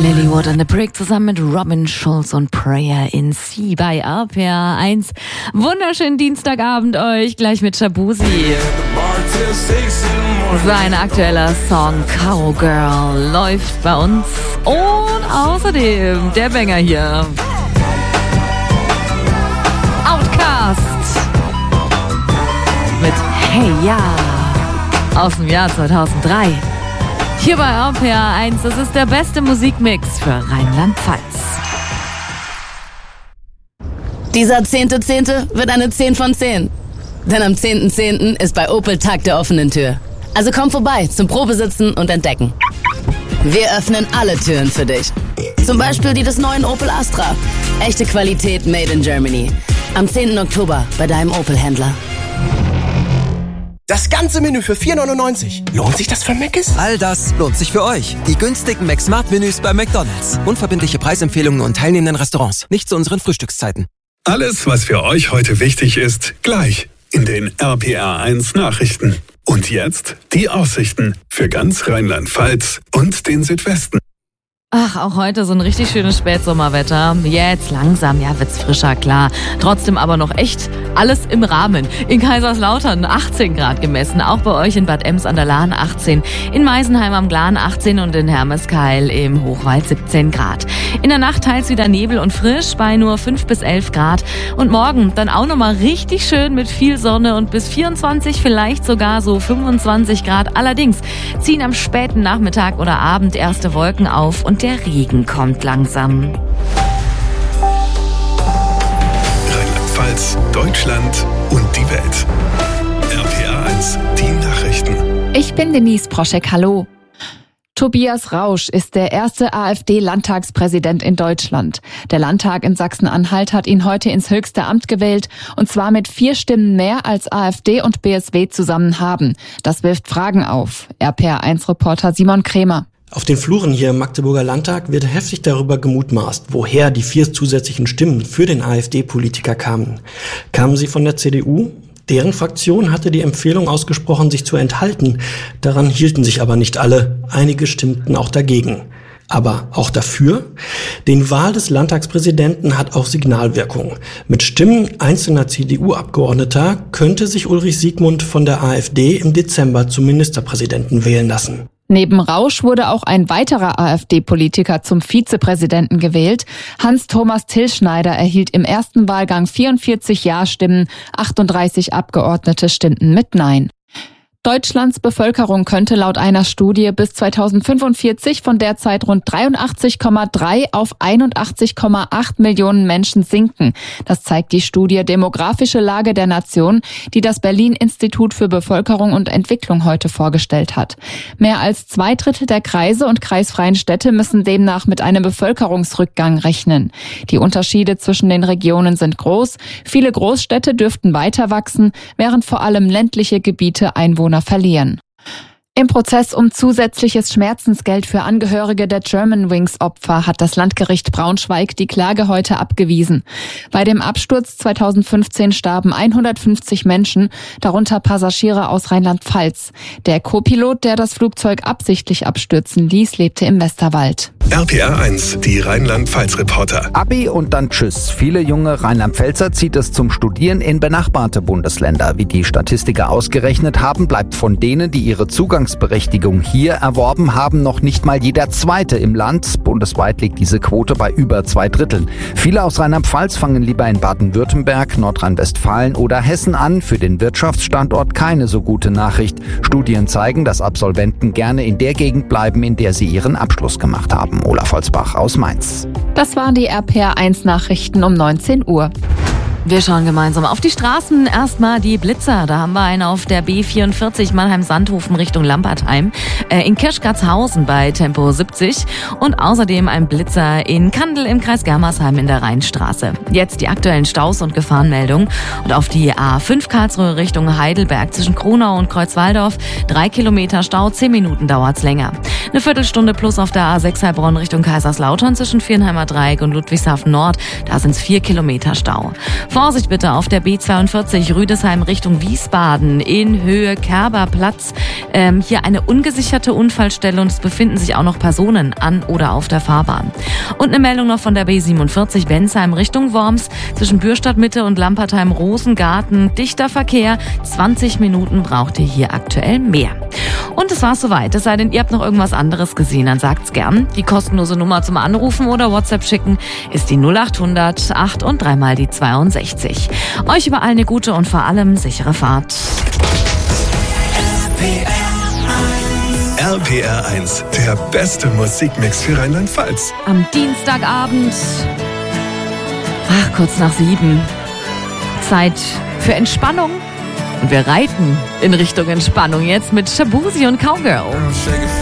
Lilywood and the Brick zusammen mit Robin Schulz und Prayer in C bei RPR 1. Wunderschönen Dienstagabend euch, gleich mit Shabuzi. Sein aktueller Song Cowgirl läuft bei uns. Und außerdem der Banger hier. Outkast mit Hey Ja aus dem Jahr 2003. Hier bei RPR 1, das ist der beste Musikmix für Rheinland-Pfalz. Dieser 10.10. wird eine 10 von 10. Denn am 10.10. ist bei Opel Tag der offenen Tür. Also komm vorbei zum Probesitzen und Entdecken. Wir öffnen alle Türen für dich. Zum Beispiel die des neuen Opel Astra. Echte Qualität made in Germany. Am 10. Oktober bei deinem Opel-Händler. Das ganze Menü für 4,99. Lohnt sich das für Mc's? All das lohnt sich für euch. Die günstigen McSmart-Menüs bei McDonald's. Unverbindliche Preisempfehlungen und teilnehmenden Restaurants. Nicht zu unseren Frühstückszeiten. Alles, was für euch heute wichtig ist, gleich in den RPR 1 Nachrichten. Und jetzt die Aussichten für ganz Rheinland-Pfalz und den Südwesten. Ach, auch heute so ein richtig schönes Spätsommerwetter. Jetzt langsam, ja, wird's frischer, klar. Trotzdem aber noch echt alles im Rahmen. In Kaiserslautern 18 Grad gemessen, auch bei euch in Bad Ems an der Lahn 18, in Meisenheim am Glan 18 und in Hermeskeil im Hochwald 17 Grad. In der Nacht teils wieder Nebel und frisch bei nur 5 bis 11 Grad. Und morgen dann auch nochmal richtig schön mit viel Sonne und bis 24, vielleicht sogar so 25 Grad. Allerdings ziehen am späten Nachmittag oder Abend erste Wolken auf und der Regen kommt langsam. Rheinland-Pfalz, Deutschland und die Welt. RPR 1, die Nachrichten. Ich bin Denise Proschek, hallo. Tobias Rausch ist der erste AfD-Landtagspräsident in Deutschland. Der Landtag in Sachsen-Anhalt hat ihn heute ins höchste Amt gewählt, und zwar mit 4 Stimmen mehr als AfD und BSW zusammen haben. Das wirft Fragen auf. RPR1-Reporter Simon Krämer. Auf den Fluren hier im Magdeburger Landtag wird heftig darüber gemutmaßt, woher die 4 zusätzlichen Stimmen für den AfD-Politiker kamen. Kamen sie von der CDU? Deren Fraktion hatte die Empfehlung ausgesprochen, sich zu enthalten. Daran hielten sich aber nicht alle. Einige stimmten auch dagegen. Aber auch dafür? Die Wahl des Landtagspräsidenten hat auch Signalwirkung. Mit Stimmen einzelner CDU-Abgeordneter könnte sich Ulrich Siegmund von der AfD im Dezember zum Ministerpräsidenten wählen lassen. Neben Rausch wurde auch ein weiterer AfD-Politiker zum Vizepräsidenten gewählt. Hans-Thomas Tillschneider erhielt im ersten Wahlgang 44 Ja-Stimmen, 38 Abgeordnete stimmten mit Nein. Deutschlands Bevölkerung könnte laut einer Studie bis 2045 von derzeit rund 83,3 auf 81,8 Millionen Menschen sinken. Das zeigt die Studie Demografische Lage der Nation, die das Berlin-Institut für Bevölkerung und Entwicklung heute vorgestellt hat. Mehr als 2/3 der Kreise und kreisfreien Städte müssen demnach mit einem Bevölkerungsrückgang rechnen. Die Unterschiede zwischen den Regionen sind groß. Viele Großstädte dürften weiter wachsen, während vor allem ländliche Gebiete Einwohner verlieren. Im Prozess um zusätzliches Schmerzensgeld für Angehörige der Germanwings-Opfer hat das Landgericht Braunschweig die Klage heute abgewiesen. Bei dem Absturz 2015 starben 150 Menschen, darunter Passagiere aus Rheinland-Pfalz. Der Co-Pilot, der das Flugzeug absichtlich abstürzen ließ, lebte im Westerwald. RPR 1, die Rheinland-Pfalz-Reporter. Abi und dann tschüss. Viele junge Rheinland-Pfälzer zieht es zum Studieren in benachbarte Bundesländer. Wie die Statistiker ausgerechnet haben, bleibt von denen, die ihre Zugangsberechtigung hier erworben haben, noch nicht mal jeder Zweite im Land. Bundesweit liegt diese Quote bei über 2/3. Viele aus Rheinland-Pfalz fangen lieber in Baden-Württemberg, Nordrhein-Westfalen oder Hessen an. Für den Wirtschaftsstandort keine so gute Nachricht. Studien zeigen, dass Absolventen gerne in der Gegend bleiben, in der sie ihren Abschluss gemacht haben. Olaf Holzbach aus Mainz. Das waren die RPR1 Nachrichten um 19 Uhr. Wir schauen gemeinsam auf die Straßen. Erstmal die Blitzer. Da haben wir einen auf der B44 Mannheim-Sandhofen Richtung Lampertheim. In Kirschgatzhausen bei Tempo 70. Und außerdem ein Blitzer in Kandel im Kreis Germersheim in der Rheinstraße. Jetzt die aktuellen Staus und Gefahrenmeldungen. Und auf die A5 Karlsruhe Richtung Heidelberg zwischen Kronau und Kreuzwaldorf. 3 Kilometer Stau, 10 Minuten dauert's länger. Eine Viertelstunde plus auf der A6 Heilbronn Richtung Kaiserslautern zwischen Viernheimer Dreieck und Ludwigshafen Nord. Da sind's 4 Kilometer Stau. Vorsicht bitte auf der B42 Rüdesheim Richtung Wiesbaden in Höhe Kerberplatz. Hier eine ungesicherte Unfallstelle und es befinden sich auch noch Personen an oder auf der Fahrbahn. Und eine Meldung noch von der B47 Bensheim Richtung Worms zwischen Bürstadtmitte und Lampertheim-Rosengarten. Dichter Verkehr, 20 Minuten braucht ihr hier aktuell mehr. Und es war's soweit. Es sei denn, ihr habt noch irgendwas anderes gesehen, dann sagt's gern. Die kostenlose Nummer zum Anrufen oder WhatsApp schicken ist die 0800 8 und 3 mal die 62. Euch überall eine gute und vor allem sichere Fahrt. RPR 1, der beste Musikmix für Rheinland-Pfalz. Am Dienstagabend, kurz nach 7. Zeit für Entspannung. Und wir reiten in Richtung Entspannung jetzt mit Shabuzi und Cowgirl.